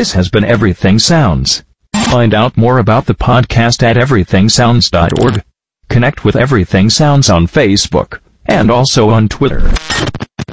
This has been Everything Sounds. Find out more about the podcast at everythingsounds.org. Connect with Everything Sounds on Facebook, and also on Twitter.